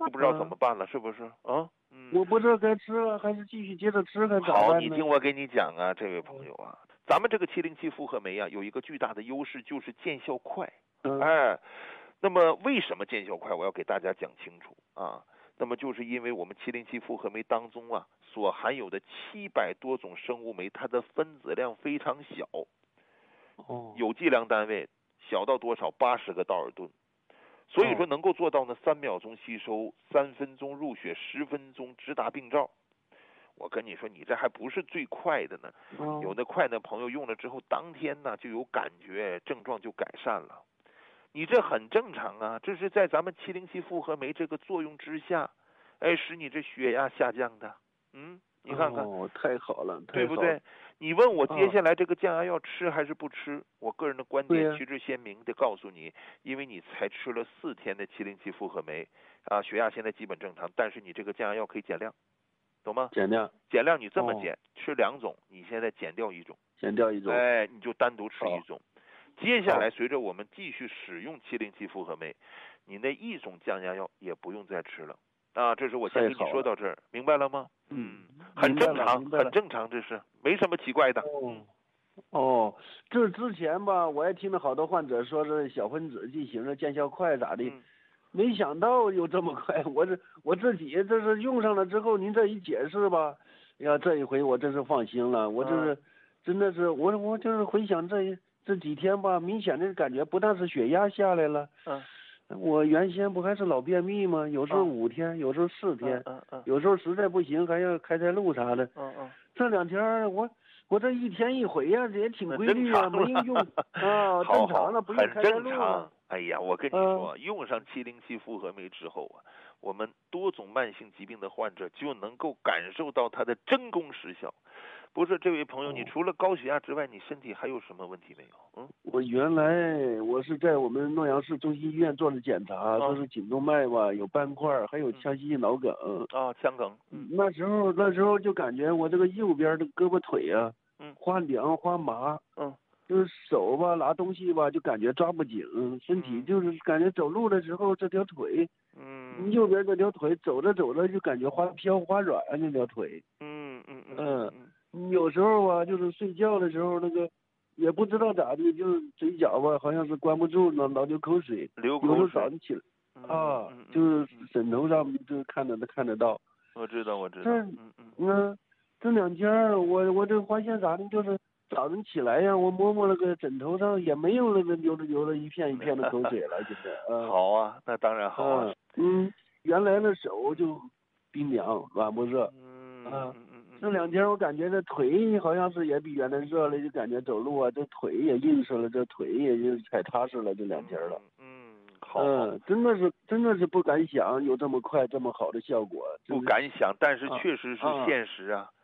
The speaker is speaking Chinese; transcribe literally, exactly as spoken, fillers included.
就不知道怎么办了，是不是啊？嗯， 我不知道该吃啊，还是继续接着吃，还是咋好， 办呢？ 你听我给你讲啊，这位朋友啊，咱们这个七零七复合酶啊，有一个巨大的优势，就是见效快。 嗯， 哎，那么为什么见效快？我要给大家讲清楚啊。那么就是因为我们七零七复合酶当中啊，所含有的七百多种生物酶，它的分子量非常小。 哦， 有计量单位小到多少？八十个道尔顿。所以说能够做到呢，三秒钟吸收，三分钟入血，十分钟直达病灶。我跟你说，你这还不是最快的呢。 哦、 有的快的朋友用了之后，当天呢就有感觉，症状就改善了。你这很正常啊，这是在咱们七零七复合酶这个作用之下，哎，使你这血压下降的。嗯，你看看， 哦，太好了， 对不对？你问我接下来这个降压药吃还是不吃？啊、我个人的观点旗帜鲜明的告诉你，因为你才吃了四天的七零七复合酶，啊，血压现在基本正常，但是你这个降压药可以减量，懂吗？ 减量， 减量你这么减，哦、吃两种，你现在减掉一种， 减掉一种， 哎，你就单独吃一种。接下来随着我们继续使用七零七复合酶，你那一种降压药也不用再吃了。啊，这是我先跟你说到这儿，明白了吗？ 嗯， 很正常，很正常，这是没什么奇怪的。 哦，哦，这之前吧，我也听了好多患者说是小分子进行了见效快咋的，嗯、没想到有这么快。我这我自己这是用上了之后，您这一解释吧，呀，这一回我真是放心了。我这是、嗯、真的是我我就是回想这这几天吧，明显的感觉不但是血压下来了，嗯。我原先不还是老便秘吗？有时候五天，啊、有时候四天，嗯嗯，有时候实在不行还要开开路啥的。嗯嗯，这两天我我这一天一回呀、啊，也挺规律啊，没用啊，正常了，不用开开路了。 哎呀，我跟你说，呃、用上七零七复合酶之后啊，我们多种慢性疾病的患者就能够感受到它的真功实效。不是，这位朋友，你除了高血压之外，你身体还有什么问题没有？嗯， 我原来我是在我们洛阳市中心医院做的检查，说、哦、是颈动脉吧有斑块，还有腔隙脑梗。 啊、哦，腔梗。嗯， 那时候那时候就感觉我这个右边的胳膊腿啊，嗯，花凉花麻，嗯，就是手吧拿东西吧就感觉抓不紧，身体就是感觉走路的时候这条腿，嗯，右边这条腿走着走着就感觉花飘花软那条腿。 嗯嗯嗯嗯。嗯，有时候吧，就是睡觉的时候，那个也不知道咋的，就是嘴角吧，好像是关不住，老老流口水。 流口水。 有时候早上起来，啊，嗯、就是枕头上就看得看得到。 我知道，我知道。 这， 嗯嗯嗯，这两天我我这发现咋的，就是早晨起来呀，我摸摸那个枕头上也没有那个流着流着一片一片的口水了，现在。啊、 好啊，那当然好啊。 嗯，嗯原来的手就冰凉，软不热。 嗯啊。这两天我感觉这腿好像是也比原来热了，就感觉走路啊，这腿也硬实了，这腿也就踩踏实了，这两天了。 嗯，好。 嗯，真的是真的是不敢想有这么快这么好的效果。 不敢想，但是确实是现实啊。啊